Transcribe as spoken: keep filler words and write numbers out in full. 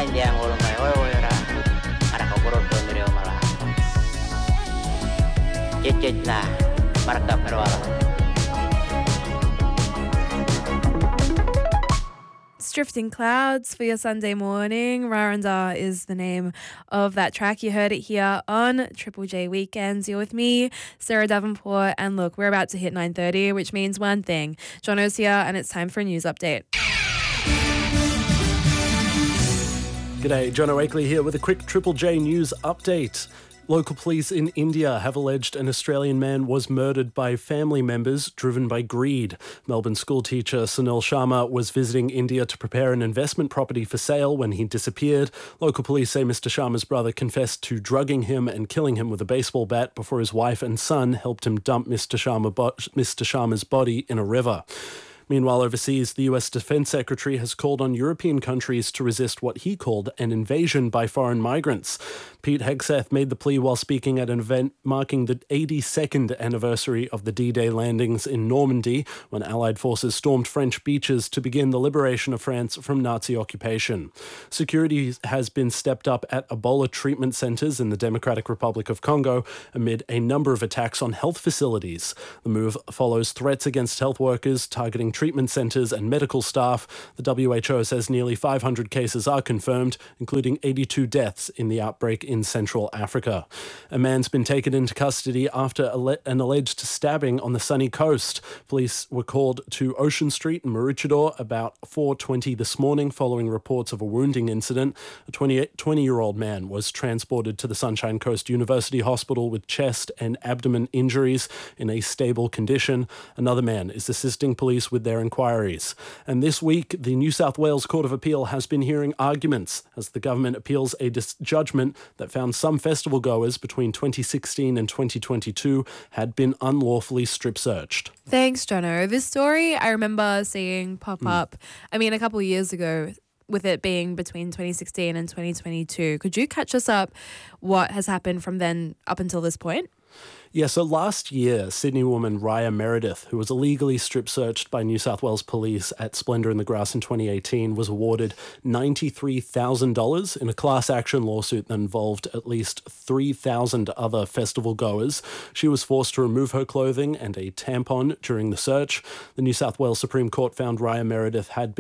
hindi ang ulong may oy-oy-ra. Maraka burot ko niriyo mala. Chit-chit na. Maraka perwala. Drifting Clouds for your Sunday morning. Raranda is the name of that track. You heard it here on Triple J Weekends. You're with me, Sarah Davenport, and look, we're about to hit nine thirty, which means one thing. Jono's here, and it's time for a news update. G'day, Jono Akeley here with a quick Triple J news update. Local police in India have alleged an Australian man was murdered by family members driven by greed. Melbourne schoolteacher Sunil Sharma was visiting India to prepare an investment property for sale when he disappeared. Local police say Mister Sharma's brother confessed to drugging him and killing him with a baseball bat before his wife and son helped him dump Mister Sharma bo- Mister Sharma's body in a river. Meanwhile, overseas, the U S Defense Secretary has called on European countries to resist what he called an invasion by foreign migrants. Pete Hegseth made the plea while speaking at an event marking the eighty-second anniversary of the D-Day landings in Normandy, when Allied forces stormed French beaches to begin the liberation of France from Nazi occupation. Security has been stepped up at Ebola treatment centres in the Democratic Republic of Congo amid a number of attacks on health facilities. The move follows threats against health workers targeting treatment centres and medical staff. The W H O says nearly five hundred cases are confirmed, including eighty-two deaths in the outbreak in Central Africa. A man's been taken into custody after an alleged stabbing on the Sunny Coast. Police were called to Ocean Street in Maroochydore about four twenty this morning following reports of a wounding incident. A twenty-year-old man was transported to the Sunshine Coast University Hospital with chest and abdomen injuries in a stable condition. Another man is assisting police with their inquiries. And this week, the New South Wales Court of Appeal has been hearing arguments as the government appeals a dis- judgment that found some festival goers between twenty sixteen and twenty twenty-two had been unlawfully strip searched. Thanks, Jono. This story I remember seeing pop Mm. up, I mean, a couple of years ago, with it being between twenty sixteen and twenty twenty-two. Could you catch us up what has happened from then up until this point? Yeah, so last year, Sydney woman Raya Meredith, who was illegally strip searched by New South Wales police at Splendour in the Grass in twenty eighteen, was awarded ninety-three thousand dollars in a class action lawsuit that involved at least three thousand other festival goers. She was forced to remove her clothing and a tampon during the search. The New South Wales Supreme Court found Raya Meredith had been